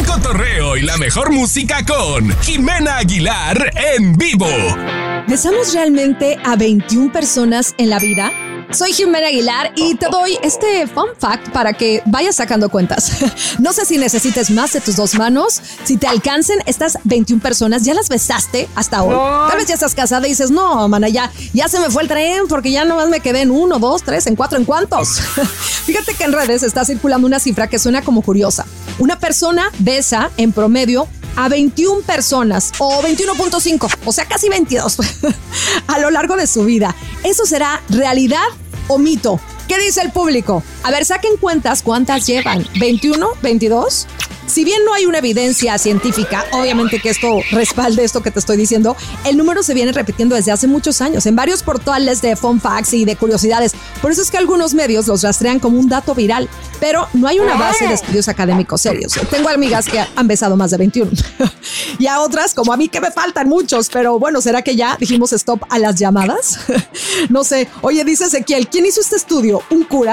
cotorreo y la mejor música con Jimena Aguilar en vivo. ¿Besamos realmente a 21 personas en la vida? Soy Jimena Aguilar y te doy este fun fact para que vayas sacando cuentas. No sé si necesites más de tus dos manos. Si te alcancen estas 21 personas, ¿ya las besaste hasta hoy? No. Tal vez ya estás casada y dices, no, mana, ya se me fue el tren porque ya nomás me quedé en 1, 2, 3, en 4, ¿en cuántos? Fíjate que en redes está circulando una cifra que suena como curiosa. Una persona besa en promedio a 21 personas o 21.5, o sea, casi 22 a lo largo de su vida. ¿Eso será realidad o mito? ¿Qué dice el público? A ver, saquen cuentas cuántas llevan. ¿21? ¿22? Si bien no hay una evidencia científica, obviamente que esto respalde esto que te estoy diciendo, el número se viene repitiendo desde hace muchos años en varios portales de fun facts y de curiosidades. Por eso es que algunos medios los rastrean como un dato viral, pero no hay una base de estudios académicos serios. Tengo amigas que han besado más de 21 y a otras, como a mí, que me faltan muchos, pero bueno, ¿será que ya dijimos stop a las llamadas? No sé. Oye, dice Ezequiel, ¿quién hizo este estudio? ¿Un cura?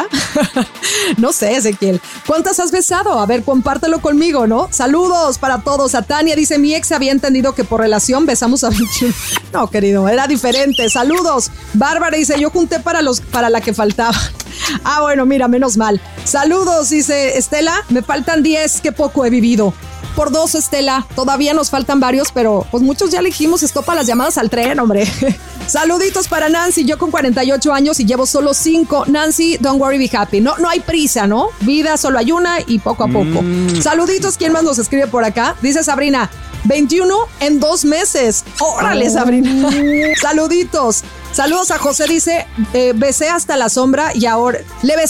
No sé, Ezequiel. ¿Cuántas has besado? A ver, compártelo conmigo, ¿no? Saludos para todos. A Tania dice, mi ex había entendido que por relación besamos a 21. No, querido, era diferente. Saludos. Bárbara dice, yo junté para la que faltaba. Ah, bueno, mira, menos mal. Saludos, dice Estela, me faltan 10, qué poco he vivido. Por 2, Estela, todavía nos faltan varios, pero pues muchos ya elegimos stop a las llamadas al tren, hombre. Saluditos para Nancy, yo con 48 años y llevo solo 5. Nancy, don't worry, be happy. No hay prisa, ¿no? Vida solo hay una y poco a poco. Saluditos, ¿quién más nos escribe por acá? Dice Sabrina, 21 en 2 meses. Órale, Sabrina. Saluditos. Saludos a José, dice, besé hasta la sombra y ahora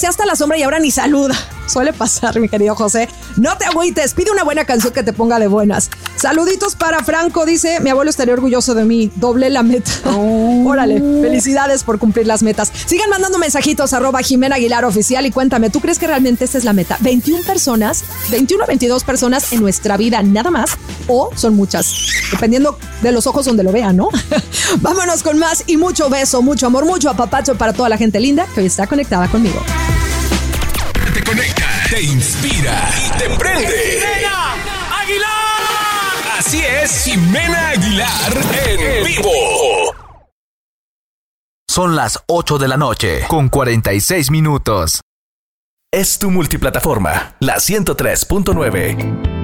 ni saluda. Suele pasar, mi querido José. No te agüites, pide una buena canción que te ponga de buenas. Saluditos para Franco, dice, mi abuelo estaría orgulloso de mí, doblé la meta. Órale, felicidades por cumplir las metas. Sigan mandando mensajitos, @Jimena Aguilar Oficial, y cuéntame, ¿tú crees que realmente esta es la meta? 21 personas, 21 a 22 personas en nuestra vida, nada más, o son muchas, dependiendo de los ojos donde lo vean, ¿no? Vámonos con más y mucho beso, mucho amor, mucho apapacho para toda la gente linda que hoy está conectada conmigo. Te conecta, te inspira y te prende. ¡Jimena Aguilar! Así es, Jimena Aguilar en vivo. Son las 8 de la noche, con 46 minutos. Es tu multiplataforma, la 103.9.